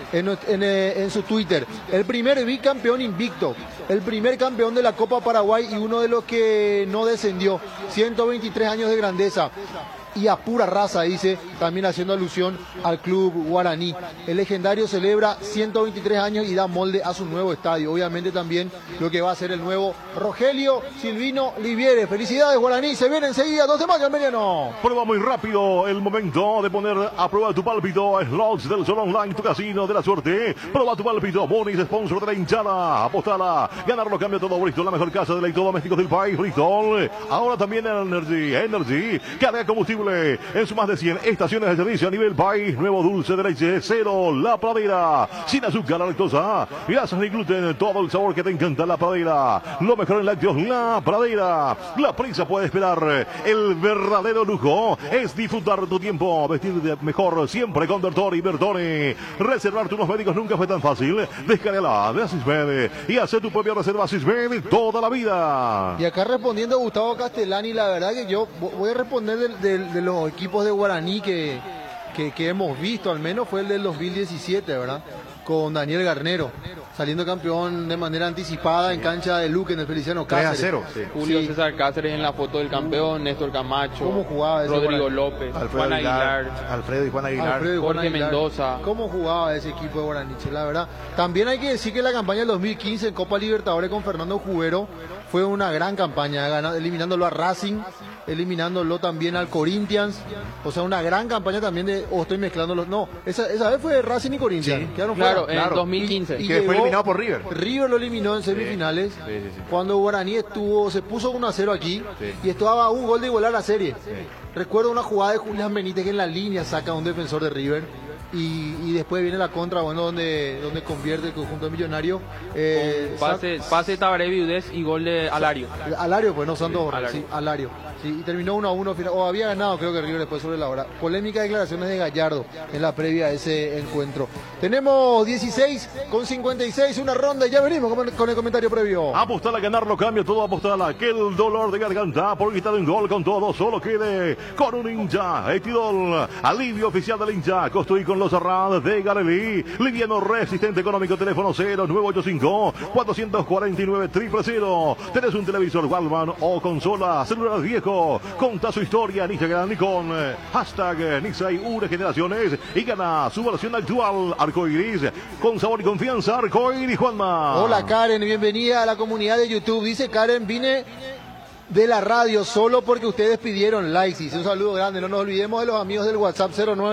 en su Twitter. El primer bicampeón invicto, el primer campeón de la Copa Paraguay y uno de los que no descendió. 123 años de grandeza. Y a pura raza, dice, también haciendo alusión al club guaraní. El legendario celebra 123 años y da molde a su nuevo estadio. Obviamente también lo que va a ser el nuevo Rogelio Silvino Liviere. Felicidades, guaraní. Se viene enseguida, 2 de mayo al mediano. Prueba muy rápido el momento de poner a prueba tu pálpito. Slots del Sol Online, tu casino de la suerte. Prueba tu pálpito. Bonis, sponsor de la hinchada. Apostala. Ganarlo cambia todo Bristol, la mejor casa de electrodomésticos del país. Bristol. Ahora también Energy. Carga combustible en sus más de 100 estaciones de servicio a nivel país. Nuevo dulce de leche cero, La Pradera, sin azúcar, lactosa, grasas ni gluten, todo el sabor que te encanta. La Pradera, lo mejor en lácteos. La Pradera, la prisa puede esperar. El verdadero lujo es disfrutar tu tiempo, vestir de mejor siempre con Bertoni y Bertoni. Reservar tus médicos nunca fue tan fácil. Descárgala de Asismed y hacer tu propia reserva Asismed toda la vida. Y acá respondiendo a Gustavo Castellani, la verdad que yo voy a responder de los equipos de Guaraní que hemos visto, al menos fue el del 2017, ¿verdad? Con Daniel Garnero, saliendo campeón de manera anticipada en cancha de Luque en el Feliciano Cáceres. 3-0. Sí. Julio César Cáceres en la foto del campeón, Néstor Camacho, ¿Cómo jugaba ese Rodrigo Guaraní? López, Alfredo Juan Aguilar, Alfredo y Juan Aguilar. Jorge Mendoza. ¿Cómo jugaba ese equipo de Guaraní? La verdad. También hay que decir que la campaña del 2015 en Copa Libertadores con Fernando Jubero fue una gran campaña, eliminándolo a Racing, eliminándolo también al Corinthians. O sea, una gran campaña también de... O estoy mezclándolos. No, esa vez fue Racing y Corinthians. Sí, quedaron Claro, fuera. en 2015. Y Que fue llegó- eliminado por River. River lo eliminó en semifinales. Sí, sí, sí. Cuando Guaraní se puso 1-0 aquí Sí. y estaba a un gol de igualar la serie. Recuerdo una jugada de Julián Benítez que en la línea saca a un defensor de River y después viene la contra, bueno, donde convierte el conjunto de Millonario. Pase Tabaré Viudez y gol de Alario. Alario, pues no Santos Borrell, Alario. sí, Alario. Sí, y terminó 1-1, o había ganado creo que River después sobre la hora. Polémica declaraciones de Gallardo en la previa a ese encuentro. Tenemos 16:56, una ronda y ya venimos con el comentario previo. Apostar a ganarlo cambia todo, apostar a que el dolor de garganta por quitar un gol con todo solo quede con un hincha. Etidol, alivio oficial del hincha. Construir con los arradas de Garelí. Liviano resistente económico, teléfono 0985 449 000. Tenés un televisor Walman o consola celular viejo. Conta su historia en Instagram y con hashtag Nixay Generaciones y gana su versión actual Arcoiris con sabor y confianza. Arcoiris Juanma. Hola Karen, bienvenida a la comunidad de YouTube. Dice Karen, vine de la radio solo porque ustedes pidieron likes. Dice un saludo grande, no nos olvidemos de los amigos del WhatsApp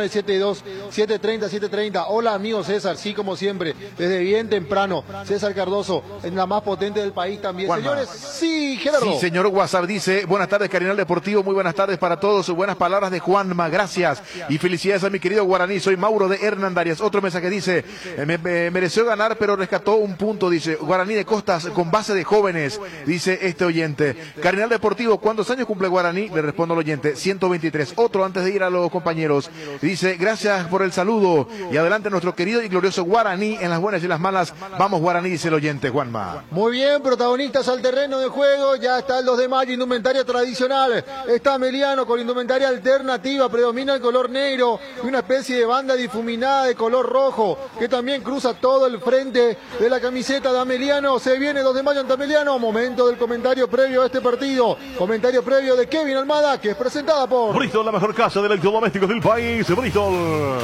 0972-730-730. Hola amigo César, sí como siempre, desde bien temprano. César Cardoso, en la más potente del país también. Juanma. Señores, sí, Gerardo. Sí, señor WhatsApp dice, buenas tardes, Carinal Deportivo, muy buenas tardes para todos, buenas palabras de Juanma, gracias, y felicidades a mi querido Guaraní, soy Mauro de Hernandarias. Otro mensaje dice, me mereció ganar, pero rescató un punto, dice, Guaraní de Costas, con base de jóvenes, dice este oyente. Carinal Deportivo, ¿cuántos años cumple Guaraní? Le respondo al oyente, 123. Otro antes de ir a los compañeros, dice, gracias por el saludo, y adelante nuestro querido y glorioso Guaraní, en las buenas y las malas, vamos Guaraní, dice el oyente, Juanma. Muy bien, protagonistas al terreno de juego, ya está el 2 de mayo, indumentaria tradicional, está Meliano con indumentaria alternativa, predomina el color negro y una especie de banda difuminada de color rojo, que también cruza todo el frente de la camiseta de Ameliano. Se viene 2 de mayo ante Ameliano, momento del comentario previo a este partido, comentario previo de Kevin Almada, que es presentada por Bristol, la mejor casa de electrodomésticos del país. Bristol.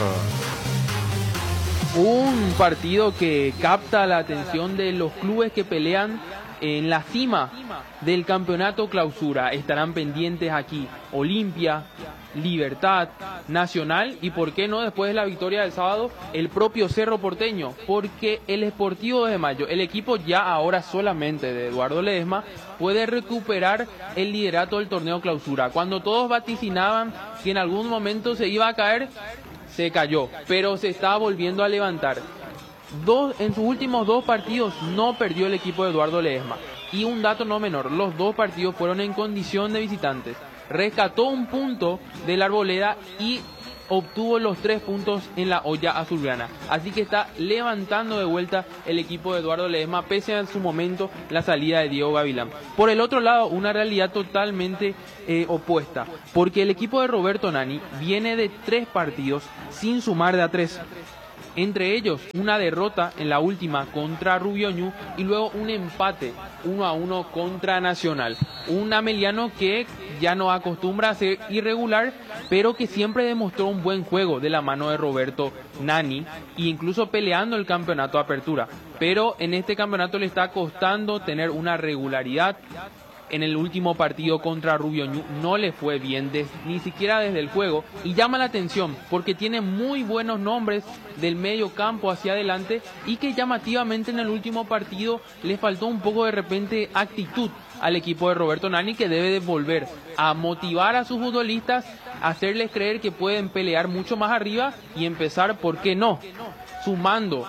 Un partido que capta la atención de los clubes que pelean en la cima del campeonato clausura. Estarán pendientes aquí Olimpia, Libertad, Nacional y por qué no después de la victoria del sábado el propio Cerro Porteño, porque el Sportivo de Mayo, el equipo ya ahora solamente de Eduardo Ledesma, puede recuperar el liderato del torneo clausura. Cuando todos vaticinaban que en algún momento se iba a caer, se cayó, pero se está volviendo a levantar. En sus últimos 2 partidos no perdió el equipo de Eduardo Ledesma. Y un dato no menor, los 2 partidos fueron en condición de visitantes. Rescató un punto de la Arboleda y obtuvo los 3 puntos en la olla azulgrana. Así que está levantando de vuelta el equipo de Eduardo Ledesma, pese a en su momento la salida de Diego Gavilán. Por el otro lado, una realidad totalmente opuesta, porque el equipo de Roberto Nani viene de 3 partidos sin sumar de a 3. entre ellos una derrota en la última contra Rubio Ñu y luego un empate 1-1 contra Nacional. Un ameliano que ya no acostumbra a ser irregular, pero que siempre demostró un buen juego de la mano de Roberto Nani, e incluso peleando el campeonato Apertura. Pero en este campeonato le está costando tener una regularidad. En el último partido contra Rubio Ñu no le fue bien, ni siquiera desde el juego, y llama la atención porque tiene muy buenos nombres del medio campo hacia adelante, y que llamativamente en el último partido le faltó un poco de repente actitud al equipo de Roberto Nani, que debe de volver a motivar a sus futbolistas, hacerles creer que pueden pelear mucho más arriba y empezar, ¿por qué no?, sumando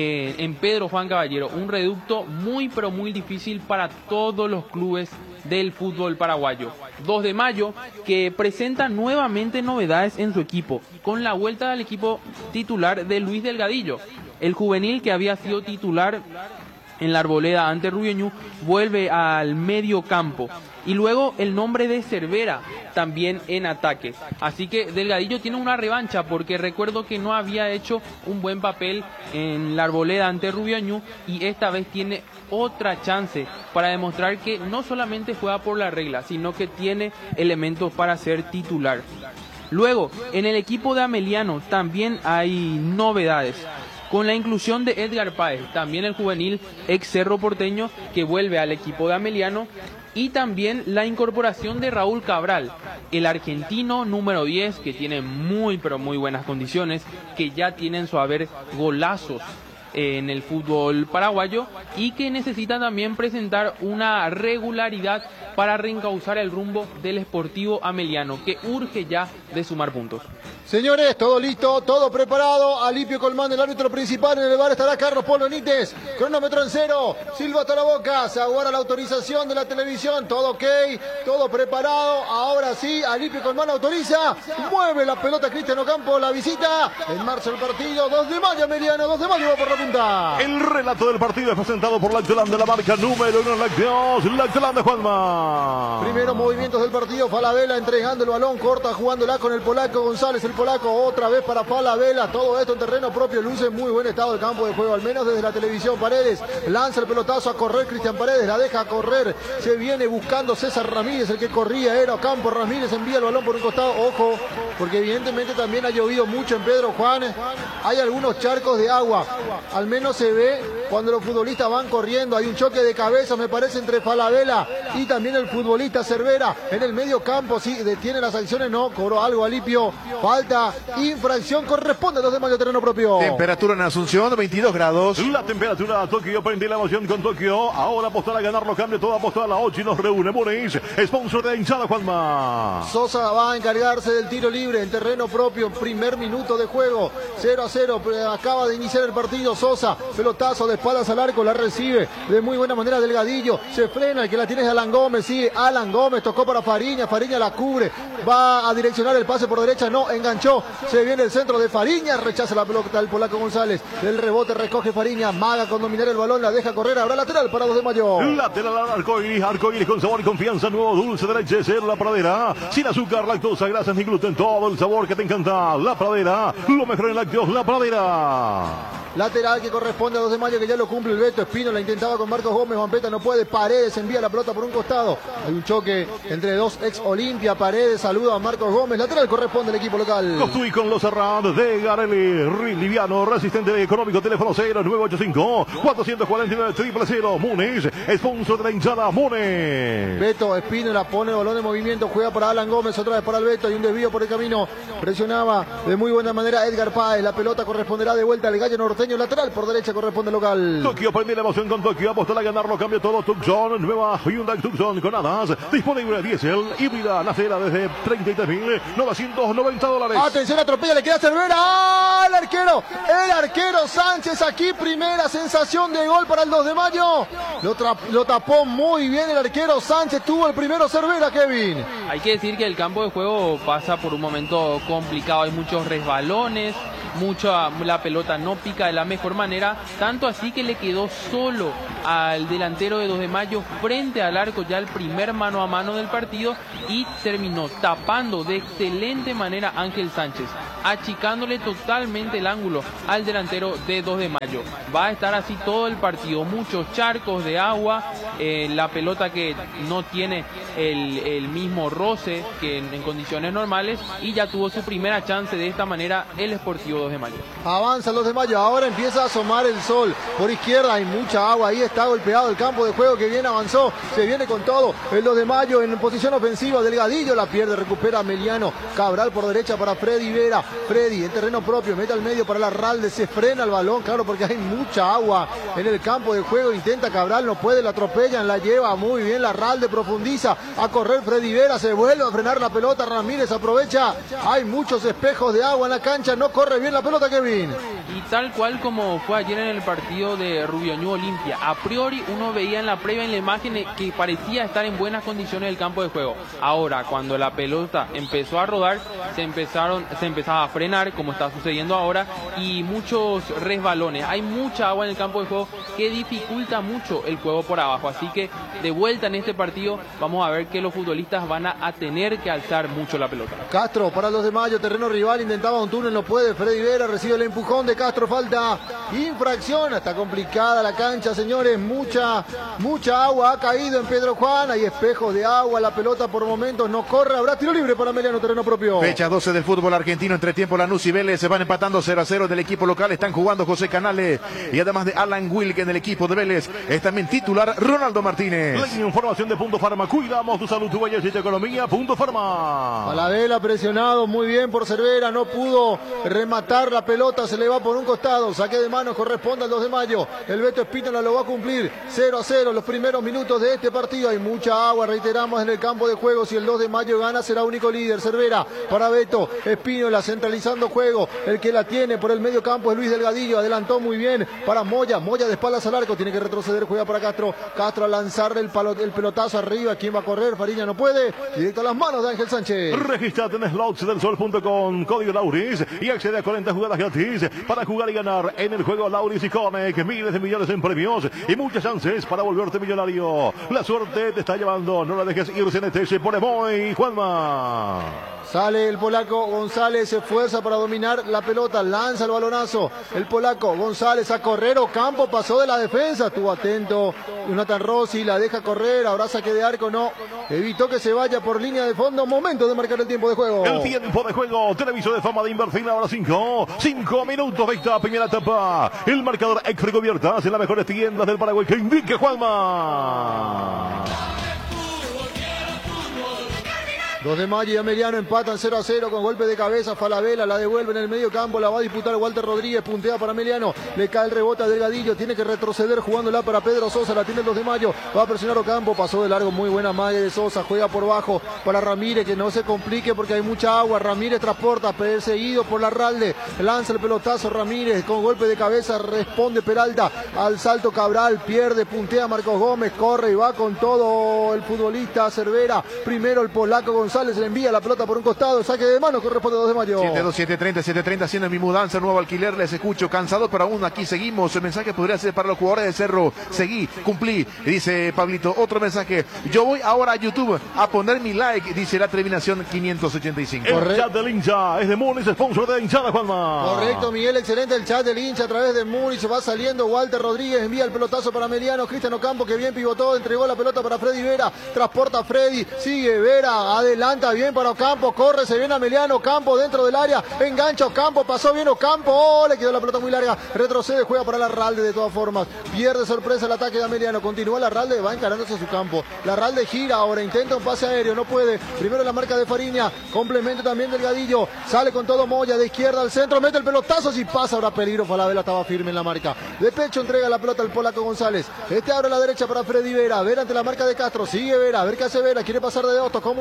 en Pedro Juan Caballero, un reducto muy pero muy difícil para todos los clubes del fútbol paraguayo. 2 de mayo, que presenta nuevamente novedades en su equipo, con la vuelta al equipo titular de Luis Delgadillo, el juvenil que había sido titular en la Arboleda ante Rubio Ñu, vuelve al medio campo. Y luego el nombre de Cervera también en ataque. Así que Delgadillo tiene una revancha, porque recuerdo que no había hecho un buen papel en la Arboleda ante Rubio Ñu, y esta vez tiene otra chance para demostrar que no solamente juega por la regla, sino que tiene elementos para ser titular. Luego, en el equipo de Ameliano también hay novedades, con la inclusión de Edgar Páez, también el juvenil ex Cerro Porteño, que vuelve al equipo de Ameliano, y también la incorporación de Raúl Cabral, el argentino número 10, que tiene muy pero muy buenas condiciones, que ya tiene en su haber golazos en el fútbol paraguayo, y que necesita también presentar una regularidad para reencauzar el rumbo del Sportivo Ameliano, que urge ya de sumar puntos. Señores, todo listo, todo preparado. Alipio Colmán, el árbitro principal. En el bar estará Carlos Polo Nites. Cronómetro en 0. Silbato a la boca. Se aguarda la autorización de la televisión. Todo ok, todo preparado. Ahora sí, Alipio Colmán autoriza. Mueve la pelota Cristian Ocampo. La visita. En marcha el partido. 2 de mayo, Ameliano. 2 de mayo va por la punta. El relato del partido es presentado por Lactoland, de la marca número 1 Lácteos. Lactoland de Juanma. Primeros movimientos del partido. Falabella entregando el balón. Corta jugándola con el polaco González. El polaco otra vez para Falabella. Todo esto en terreno propio. Luce en muy buen estado el campo de juego, al menos desde la televisión. Paredes lanza el pelotazo a correr. Cristian Paredes la deja correr. Se viene buscando César Ramírez. El que corría era Ocampo. Ramírez envía el balón por un costado. Ojo, porque evidentemente también ha llovido mucho en Pedro Juan. Hay algunos charcos de agua. Al menos se ve cuando los futbolistas van corriendo. Hay un choque de cabeza, me parece, entre Falabella y también el futbolista Cervera en el medio campo. Sí, detiene las acciones, no, cobró algo Alipio. Falta, infracción, corresponde a 2 de mayo, terreno propio. Temperatura en Asunción, 22 grados. La temperatura, Tokio prende la emoción con Tokio. Ahora apostar a ganar, lo cambia todo, apostar a la 8 y nos reúne. Moneis, sponsor de hinchada Juanma. Sosa va a encargarse del tiro libre en terreno propio. Primer minuto de juego, 0-0. Acaba de iniciar el partido. Sosa, pelotazo de espaldas al arco, la recibe de muy buena manera Delgadillo. Se frena, el que la tiene es Alan Gómez. Sigue Alan Gómez, tocó para Fariña. Fariña la cubre, va a direccionar el pase por derecha. No, enganchó. Se viene el centro de Fariña, rechaza la pelota el polaco González. Del rebote recoge Fariña, maga con dominar el balón, la deja correr. Habrá lateral para 2 de mayo. Lateral al arcoíris con sabor y confianza. Nuevo dulce de leche Ser La Pradera. Sin azúcar, lactosa, grasas ni gluten. Todo el sabor que te encanta. La Pradera, lo mejor en lácteos, La Pradera. Lateral que corresponde a 2 de mayo, que ya lo cumple el Beto. Espino la intentaba con Marcos Gómez. Vampeta no puede. Paredes envía la pelota por un costado. Hay un choque entre dos ex Olimpia. Paredes saluda a Marcos Gómez. Lateral corresponde al equipo local. Construí con los cerrados de Garelli. Liviano, resistente, económico. Teléfono 0985-449-000. Munes, sponsor de la hinchada. Munes. Beto Espino la pone, balón de movimiento. Juega para Alan Gómez. Otra vez para el Beto. Hay un desvío por el camino. Presionaba de muy buena manera Edgar Páez. La pelota corresponderá de vuelta al Gallo Norteño. Lateral por derecha corresponde local. Tokio prende la emoción con Tokio. Apostar a ganar, lo cambia todo. Tucson, nueva Hyundai Tucson con hadas. Disponible diésel, híbrida, nacera desde $33.990. Atención, atropella, le queda Cervera. ¡Ah! El arquero Sánchez aquí. Primera sensación de gol para el 2 de mayo. Lo tapó muy bien el arquero Sánchez. Tuvo el primero Cervera, Kevin. Hay que decir que el campo de juego pasa por un momento complicado. Hay muchos resbalones, la pelota no pica de la mejor manera, tanto así que le quedó solo al delantero de 2 de Mayo frente al arco ya el primer mano a mano del partido y terminó tapando de excelente manera Ángel Sánchez, achicándole totalmente el ángulo al delantero de 2 de Mayo. Va a estar así todo el partido, muchos charcos de agua, la pelota que no tiene el mismo roce que en condiciones normales, y ya tuvo su primera chance de esta manera el Sportivo 2 de Mayo. Avanza el 2 de Mayo, ahora empieza a asomar el sol. Por izquierda hay mucha agua, ahí está golpeado el campo de juego, que bien avanzó, se viene con todo. El 2 de Mayo en posición ofensiva, Delgadillo la pierde, recupera Meliano. Cabral por derecha para Freddy Vera. Freddy en terreno propio, mete al medio para Larralde, se frena el balón, claro, porque hay mucha agua en el campo de juego. Intenta Cabral, no puede, la atropellan, la lleva muy bien Larralde, profundiza a correr Freddy Vera, se vuelve a frenar la pelota, Ramírez aprovecha, hay muchos espejos de agua en la cancha, no corre bien la pelota, Kevin. Y tal cual como fue ayer en el partido de Rubioñú Olimpia, a priori uno veía en la previa, en la imagen, que parecía estar en buenas condiciones el campo de juego. Ahora, cuando la pelota empezó a rodar, se empezaba a frenar, como está sucediendo ahora, y muchos resbalones. Hay mucha agua en el campo de juego que dificulta mucho el juego por abajo. Así que de vuelta en este partido vamos a ver que los futbolistas van a tener que alzar mucho la pelota. Castro para los 2 de Mayo, terreno rival, intentaba un túnel, no puede. Freddy Vera recibe el empujón de Castro, falta, infracción. Está complicada la cancha, señores, mucha agua ha caído en Pedro Juan, hay espejos de agua, la pelota por momentos no corre, habrá tiro libre para Meliano, terreno propio. Fecha 12 del fútbol argentino, entre tiempo Lanús y Vélez se van empatando 0-0 del equipo local, están jugando José Canales y además de Alan Wilk en el equipo de Vélez, es también titular Ronaldo Martínez. La información de Punto Farma, cuidamos tu salud, tu belleza y tu economía. Punto Farma. Palavela presionado muy bien por Cervera, no pudo rematar la pelota, se le va por un costado, saque de manos, corresponde al 2 de Mayo, el Beto Espínola lo va a cumplir, 0-0 los primeros minutos de este partido, hay mucha agua, reiteramos, en el campo de juego. Si el 2 de Mayo gana será único líder. Cervera para Beto Espínola, centralizando juego, el que la tiene por el medio campo es Luis Delgadillo, adelantó muy bien para Moya de espaldas al arco, tiene que retroceder, juega para Castro a lanzarle el pelotazo arriba, ¿quién va a correr? Fariña no puede, directo a las manos de Ángel Sánchez. Registrate en slotsdelsol.com, código Lauris, y accede a 40 jugadas gratis para jugar y ganar en el juego Lauris y Connect, miles de millones en premios y muchas chances para volverte millonario. La suerte te está llevando, no la dejes irse en este, se pone muy Juanma. Sale el polaco González, se esfuerza para dominar la pelota, lanza el balonazo, el polaco González a correr, Ocampo pasó de la defensa, estuvo atento Jonathan Rossi, la deja correr, ahora saque de arco, no, evitó que se vaya por línea de fondo, momento de marcar el tiempo de juego. El tiempo de juego, televisor de fama de Inverfil, ahora 5 minutos de esta primera etapa, el marcador Extra Cubiertas en las mejores tiendas del Paraguay, que indique Juanma. 2 de Mayo y Ameliano empatan 0-0 con golpe de cabeza. Falabella la devuelve en el medio campo, la va a disputar Walter Rodríguez, puntea para Ameliano, le cae el rebote a Delgadillo, tiene que retroceder jugándola para Pedro Sosa, la tiene el 2 de Mayo, va a presionar Ocampo, pasó de largo, muy buena malla de Sosa, juega por bajo para Ramírez, que no se complique porque hay mucha agua. Ramírez transporta, perseguido por Larralde, lanza el pelotazo Ramírez, con golpe de cabeza responde Peralta, al salto Cabral, pierde, puntea Marcos Gómez, corre y va con todo el futbolista Cervera, primero el polaco González, le envía la pelota por un costado, saque de mano, corresponde a 2 de Mayo. 7-2, 7-30, haciendo mi mudanza, nuevo alquiler, les escucho, cansado pero aún aquí seguimos. El mensaje podría ser para los jugadores de Cerro, seguí, cumplí, dice Pablito. Otro mensaje, yo voy ahora a YouTube a poner mi like, dice la terminación 585. El chat del hincha es de Muniz, sponsor de hinchada, Juanma. Correcto, Miguel, excelente el chat del hincha a través de Muniz, va saliendo Walter Rodríguez, envía el pelotazo para Meliano, Cristian Ocampo, que bien pivotó, entregó la pelota para Freddy Vera, transporta a Freddy, sigue Vera, adelanta bien para Ocampo, corre, se viene a Meliano, Ocampo dentro del área, engancha Ocampo, pasó bien Ocampo, le quedó la pelota muy larga, retrocede, juega para Larralde de todas formas, pierde sorpresa el ataque de Ameliano, continúa Larralde, va encarándose a su campo, Larralde gira ahora, intenta un pase aéreo, no puede, primero la marca de Fariña, complemento también Delgadillo, sale con todo Moya, de izquierda al centro, mete el pelotazo, si pasa habrá peligro, Falabella estaba firme en la marca, de pecho entrega la pelota al polaco González, abre a la derecha para Freddy Vera, Vera ante la marca de Castro, sigue Vera, a ver qué hace Vera, quiere pasar de dos, tocó muy bien,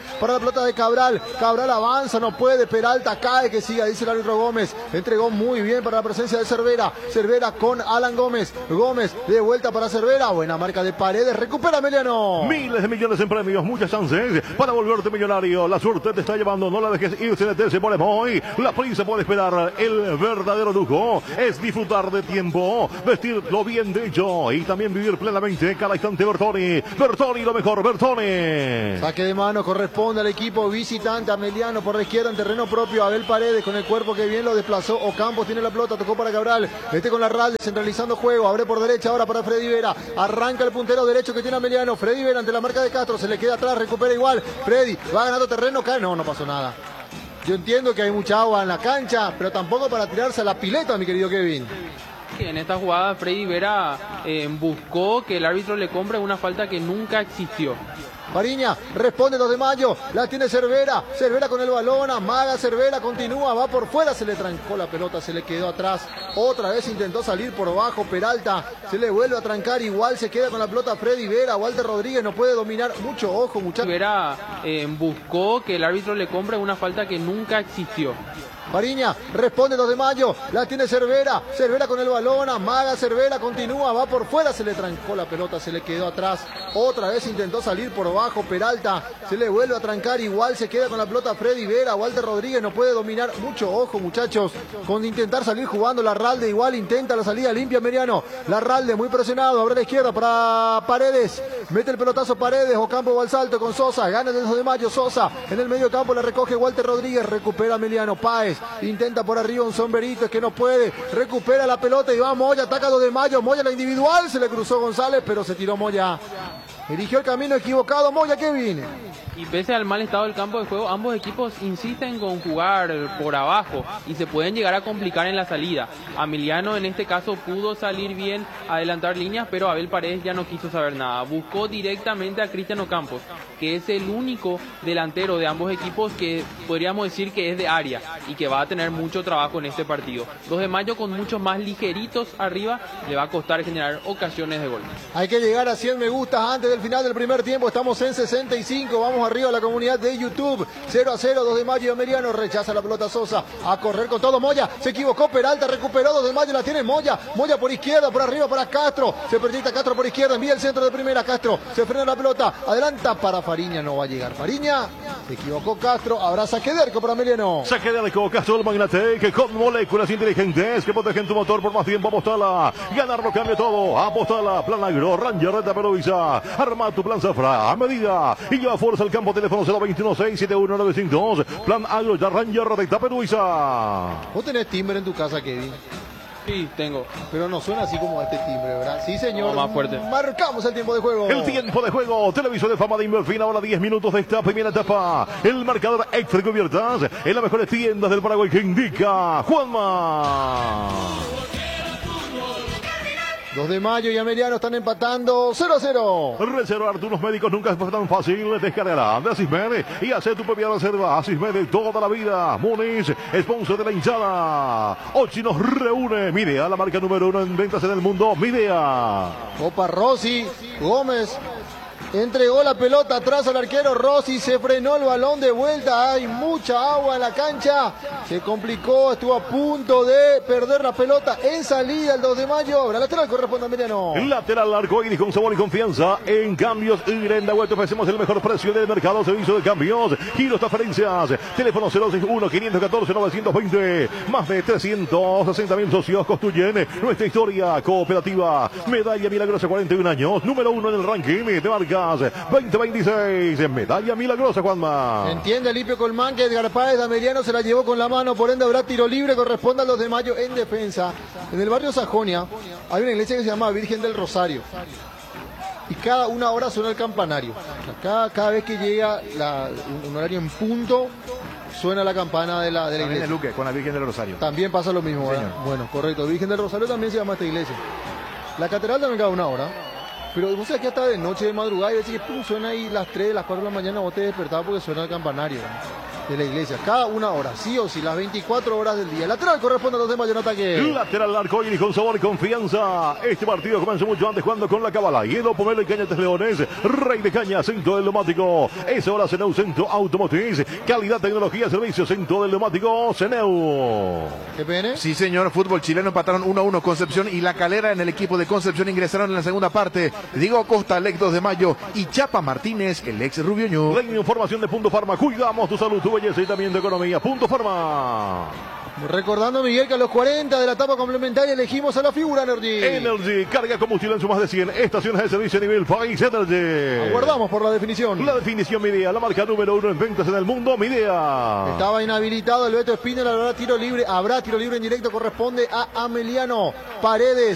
para la pelota de Cabral. Cabral avanza, no puede. Peralta cae, que siga, dice el árbitro Gómez. Entregó muy bien para la presencia de Cervera. Cervera con Alan Gómez. Gómez de vuelta para Cervera. Buena marca de Paredes. Recupera Emiliano. Miles de millones en premios, muchas chances para volverte millonario. La suerte te está llevando, no la dejes ir, se pone muy. La prisa puede esperar. El verdadero lujo es disfrutar de tiempo, vestirlo bien de hecho y también vivir plenamente cada instante. Bertoni, Bertoni, lo mejor, Bertoni. Saque de mano corresponde al equipo visitante. Emiliano por la izquierda en terreno propio. Abel Paredes con el cuerpo que bien lo desplazó. Ocampos tiene la pelota, tocó para Cabral. Con la Ralde, centralizando juego. Abre por derecha ahora para Freddy Vera. Arranca el puntero derecho que tiene Emiliano. Freddy Vera ante la marca de Castro. Se le queda atrás, recupera igual. Freddy va ganando terreno, cae. No pasó nada. Yo entiendo que hay mucha agua en la cancha, pero tampoco para tirarse a la pileta, mi querido Kevin. En esta jugada Freddy Vera buscó que el árbitro le compre una falta que nunca existió. Fariña responde 2 de mayo, la tiene Cervera, Cervera con el balón, amaga Cervera, continúa, va por fuera, se le trancó la pelota, se le quedó atrás, otra vez intentó salir por bajo, Peralta, se le vuelve a trancar, igual se queda con la pelota Freddy Vera, Walter Rodríguez no puede dominar, mucho ojo muchachos. Vera buscó que el árbitro le compre una falta que nunca existió. Fariña responde 2 de mayo, la tiene Cervera, Cervera con el balón, amaga Cervera, continúa, va por fuera, se le trancó la pelota, se le quedó atrás, otra vez intentó salir por bajo, Peralta, se le vuelve a trancar, igual se queda con la pelota Freddy Vera, Walter Rodríguez no puede dominar, mucho ojo muchachos, con intentar salir jugando la Ralde, igual intenta la salida limpia Meriano, la Ralde muy presionado, abre a la izquierda para Paredes, mete el pelotazo Paredes, Ocampo va al salto con Sosa, gana el 2 de mayo, Sosa, en el medio campo la recoge Walter Rodríguez, recupera Emiliano Páez, intenta por arriba un sombrerito, es que no puede, recupera la pelota y va Moya, ataca 2 de mayo, Moya la individual, se le cruzó González, pero se tiró Moya, eligió el camino equivocado, Moya, Kevin. Y pese al mal estado del campo de juego, ambos equipos insisten con jugar por abajo y se pueden llegar a complicar en la salida. Emiliano en este caso pudo salir bien, adelantar líneas, pero Abel Paredes ya no quiso saber nada. Buscó directamente a Cristian Ocampos, que es el único delantero de ambos equipos que podríamos decir que es de área y que va a tener mucho trabajo en este partido. 2 de mayo con muchos más ligeritos arriba, le va a costar generar ocasiones de gol. Hay que llegar a 100 me gustas antes del final del primer tiempo, estamos en 65, vamos arriba a la comunidad de YouTube, 0-0, 2 de mayo, Emiliano rechaza la pelota Sosa, a correr con todo Moya, se equivocó Peralta, recuperó 2 de mayo, la tiene Moya, Moya por izquierda, por arriba para Castro, se proyecta Castro por izquierda, envía el centro de primera, Castro, se frena la pelota, adelanta para Fariña, no va a llegar Fariña, se equivocó Castro, habrá saque de arco para Emiliano. Saque de arco, Castro del Magnatec, con moléculas inteligentes que protegen tu motor por más tiempo, apostala, ganarlo cambia todo, apostala, Plan Agro, Ranger de Taperoiza, arma tu plan Zafra a medida y lleva fuerza al campo, teléfono 021-671-952, Plan Agro de Ranger de Taperoiza. ¿Vos tenés timbre en tu casa, Kevin? Sí, tengo. Pero no suena así como este timbre, ¿verdad? Sí, señor. No, más fuerte. Marcamos el tiempo de juego. El tiempo de juego, televisor de fama de Inverfin, ahora 10 minutos de esta primera etapa. El marcador extra cubiertas en las mejores tiendas del Paraguay que indica Juanma. 2 de mayo y Emiliano están empatando 0-0. Reservar turnos médicos nunca es tan fácil. Descargará de Asismed y hacer tu propia reserva. Asismed de toda la vida. Muniz, sponsor de la hinchada. Ochi nos reúne. Midea, la marca número 1 en ventas en el mundo. Midea. Copa Rossi, Gómez entregó la pelota atrás al arquero Rossi, se frenó el balón de vuelta, hay mucha agua en la cancha, se complicó, estuvo a punto de perder la pelota en salida el 2 de mayo, ahora lateral corresponde a Emiliano. Lateral Arcoíris con sabor y confianza en cambios Irenda Huerta, ofrecemos el mejor precio del mercado, servicio de cambios, giros, transferencias, teléfono 061-514-920, más de 360.000 socios construyen nuestra historia cooperativa. Medalla Milagrosa, 41 años, número 1 en el ranking de marcas 2026, medalla milagrosa, Juanma. Entiende Lipio Colmán que Edgar Páez de Emiliano se la llevó con la mano, por ende habrá tiro libre, corresponde al 2 de mayo en defensa. En el barrio Sajonia hay una iglesia que se llama Virgen del Rosario y cada una hora suena el campanario. Cada vez que llega un horario en punto suena la campana de la iglesia. De Luque, con la Virgen del Rosario. También pasa lo mismo, ¿verdad? Bueno, correcto. Virgen del Rosario también se llama esta iglesia. La catedral también cada una hora. Pero vos sabés que hasta de noche, de madrugada, y veces que pum, suena ahí las 3, las 4 de la mañana, vos te despertabas porque suena el campanario, ¿no? de la iglesia. Cada una hora, sí o sí, las 24 horas del día. El lateral corresponde a los demás, en ataque. Lateral Arcoíris con sabor y confianza. Este partido comenzó mucho antes jugando con la Cabala. Hielo, Pomelo y Cañetes Leones. Rey de Caña, Centro del Neumático. Es hora Seneu, Centro Automotriz. Calidad, tecnología, servicio, Centro del Neumático, Seneu. ¿Qué pene? Sí, señor. Fútbol chileno empataron 1-1 Concepción y La Calera. En el equipo de Concepción ingresaron en la segunda parte Diego Costa, el ex 2 de mayo, y Chapa Martínez, el ex Rubio Ñu. La información de Punto Farma. Cuidamos tu salud, tu belleza y también tu economía. Punto Farma. Recordando, Miguel, que a los 40 de la etapa complementaria elegimos a la figura Energy. Energy, carga combustible en su más de 100 estaciones de servicio a nivel país. Energy. Aguardamos por la definición. La definición Midea, la marca número 1 en ventas en el mundo, Midea. Estaba inhabilitado el Beto Espíndola, habrá tiro libre en directo, corresponde a Ameliano Paredes.